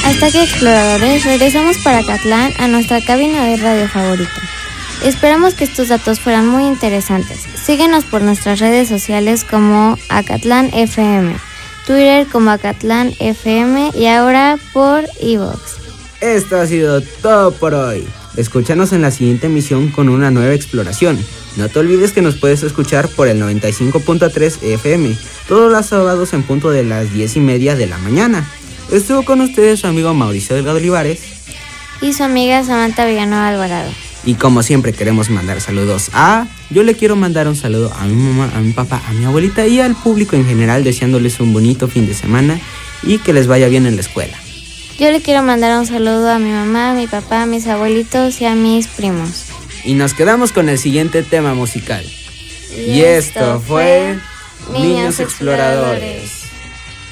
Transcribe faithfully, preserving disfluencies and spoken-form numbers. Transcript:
Hasta que exploradores, regresamos para Acatlán a nuestra cabina de radio favorita. Esperamos que estos datos fueran muy interesantes. Síguenos por nuestras redes sociales como Acatlán F M, Twitter como Acatlán F M y ahora por iVoox. Esto ha sido todo por hoy. Escúchanos en la siguiente emisión con una nueva exploración. No te olvides que nos puedes escuchar por el noventa y cinco punto tres F M, todos los sábados en punto de las diez y media de la mañana. Estuvo con ustedes su amigo Mauricio Delgado Olivares y su amiga Samantha Villanueva Alvarado. Y como siempre queremos mandar saludos a... Yo le quiero mandar un saludo a mi mamá, a mi papá, a mi abuelita y al público en general, deseándoles un bonito fin de semana y que les vaya bien en la escuela. Yo le quiero mandar un saludo a mi mamá, a mi papá, a mis abuelitos y a mis primos. Y nos quedamos con el siguiente tema musical. Y, y esto fue Niños Exploradores.